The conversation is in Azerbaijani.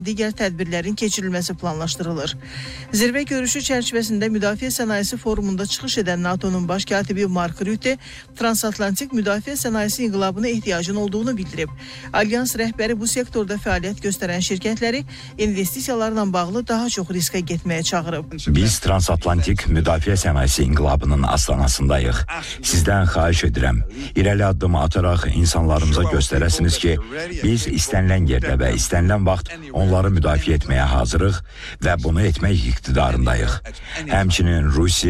digər tədbirlərin keçirilməsi planlaşdırılır. Zirvə görüşü çərçivəsində Müdafiə Sənayesi Forumunda çıxış edən NATO'nun baş katibi Mark Rutte, transatlantik müdafiə sənayesi inqilabına ehtiyacın olduğunu bildirib. Alyans rəhbəri bu sektorda fəaliyyət göstərən şirkətləri investisiyalarla bağlı daha çox riskə getməyə çağırıb. Biz transatlantik müdafiə sənayesi inqilabının astanasındayıq. Sizdən xahiş edirəm, irəli addım ataraq insanlarımıza göstərəsiniz ki, biz istənilən yerdə və istənilən vaxt onları müdafiə etməyə hazırıq və bunu etmək iqtidarındayıq. Həmçinin Rusiya